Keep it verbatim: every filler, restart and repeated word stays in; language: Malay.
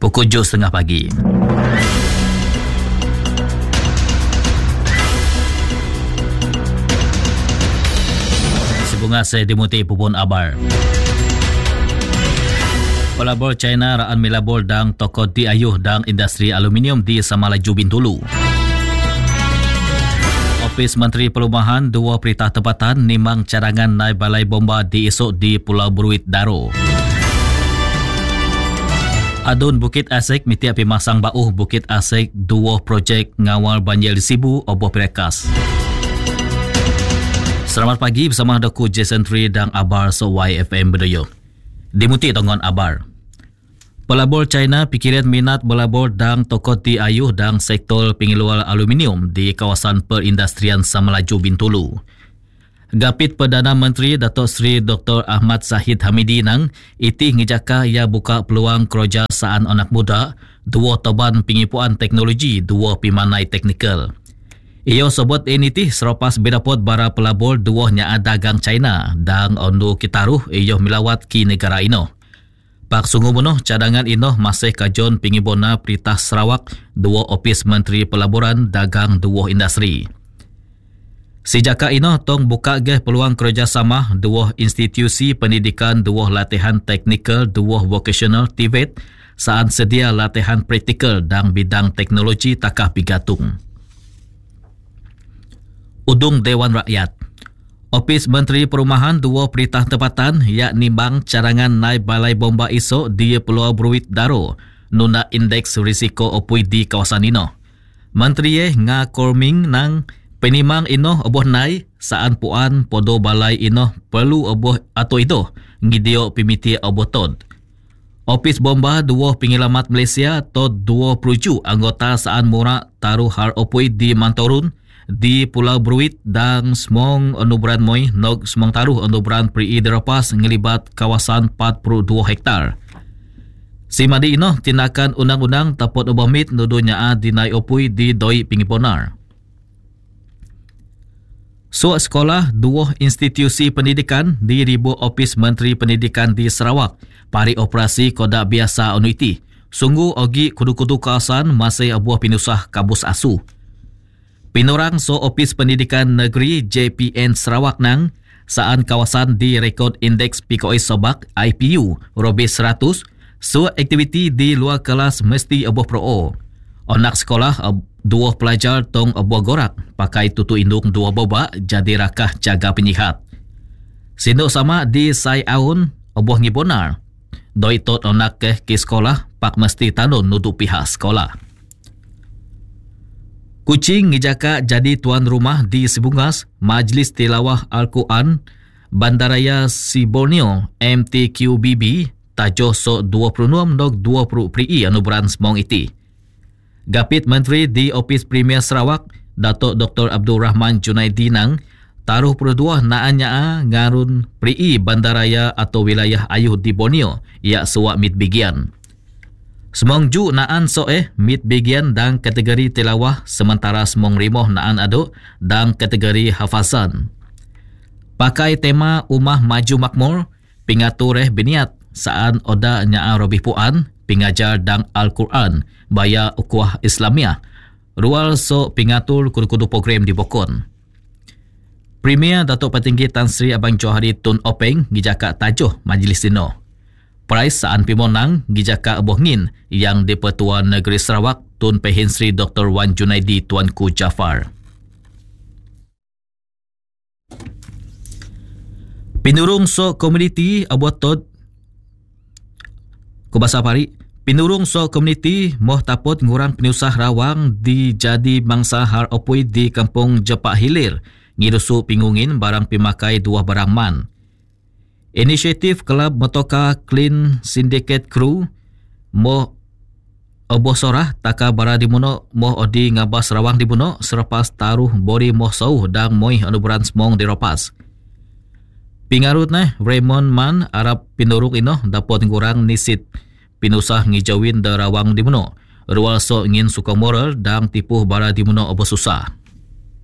pukul tujuh tiga puluh pagi. Sebunga saya dimuti pupun abar. Pelabur China raan milabur dang toko di ayuh dang industri aluminium di Samalaju Bintulu. Ofis Menteri Perumahan dua perintah tempatan nimang cadangan naik balai bomba diesok di Pulau Bruit Daro. Adun Bukit Asik mitiap pimasang bauh Bukit Asik dua projek ngawal banjir di Sibu oboh Perekas. Selamat pagi bersama Doku Jason Tree dan Abar so Y F M Bedoyo. Dimuti tongon Abar. Pelabur China pikiran minat belabur dang toko ti ayuh dang sektor pengeluar aluminium di kawasan perindustrian Samalaju Bintulu. Gapit Perdana Menteri Datuk Seri Doktor Ahmad Zahid Hamidi nang iti ngejaka ia buka peluang kerja saan anak muda dua toban pengipuan teknologi dua pimanai teknikal. Ia sebut ini tih selepas berdapot bara pelabur dua nya dagang China dang ondu kitaruh ia milawat ki negara ino. Pak sungguh menuh cadangan ino masih kajon pengibona Perintah Sarawak dua Ofis Menteri Pelaburan Dagang dua Industri. Sejak ino tong buka geh peluang kerjasama dua institusi pendidikan dua latihan teknikal dua vocational T V E T saat sedia latihan praktikal dan bidang teknologi takah pigatung. Udung Dewan Rakyat. Ofis Menteri Perumahan dua perintah tempatan yakni bang cadangan naik balai bomba esok di Pulau Bruit Daro nuna indeks risiko opui di kawasan ino. Menteri eh ngakorming nang penimang ino oboh naik saan puan podo balai ino perlu oboh atau itu ngidio pimiti oboh tod. Ofis bomba dua penyelamat Malaysia tod dua peruju anggota saan murah taruh har opui di Mantorun di Pulau Bruit dan semong onubran moi nog semong taruh onubran pri derapas ngelibat kawasan empat puluh dua hektar. Si madi ino tindakan undang-undang tapot ubamit nudunya dinai opui di doi pingiponar. So sekolah dua institusi pendidikan di ribu Ofis Menteri Pendidikan di Sarawak pari operasi kodak biasa onuiti. Sungguh ogi kudu-kudu kawasan masih abuah pinusah kabus asu. Pinurang so Ofis Pendidikan Negeri J P N Sarawak nang saan kawasan di rekod indeks P K I Sobak I P U robis seratus so aktiviti di luar kelas mesti abuh pro. Anak sekolah dua pelajar tong abuh gorak pakai tutu indung dua boba jadi rakah jaga penyihat. Sinduk sama di Sai Aun abuh ngibonar. Doi tot anak ke ke sekolah pak mesti tanun nudup pihak sekolah. Kuching ngejaka jadi tuan rumah di Sibungas Majlis Tilawah Al-Quran Bandaraya Si Borneo M T Q B B tajoh so dua puluh enam nog dua puluh pri anuberan semong iti. Gapit Menteri di Ofis Premier Sarawak Datuk Doktor Abdul Rahman Junaidi nang taruh puluh dua naanya ngarun pri bandaraya atau wilayah ayuh di Borneo ia suak mit bigian. Semong ju naan so eh mit bagian dan kategori tilawah sementara semong rimoh naan aduk dan kategori hafazan. Pakai tema Umah Maju Makmur, pingatur eh biniat saan oda nyaa robih puan, pingajar dan Al-Quran, baya ukuah Islamiah. Rual so pingatur kudu-kudu program di Bokon. Premier Datuk Petinggi Tan Sri Abang Johari Tun Openg ngijaka tajuh majlis dino. Price saan pimonang gijaka abuh ngin yang di Petua Negeri Sarawak Tun Pehin Sri Doktor Wan Junaidi Tuanku Jafar. Pinurung so komuniti abuh tod Kubasa Pari Pinurung so komuniti moh tapot ngurang penusah rawang di jadi bangsa har opui di Kampung Jepak Hilir ngirusu pingungin barang pimakai dua barang man. Inisiatif Kelab Motoka Clean Syndicate Crew moh oboh sorah taka bara di muno moh odi ngabas rawang di muno selepas taruh bori moh sauh dan moi anuberan semong diropas. Pingarut nah Raymond Man Arab pinuruk ino dapat ngurang nisit pinusah ngijawin da rawang di muno. Rual so ingin suka moral dan tipuh bara di muno oboh susah.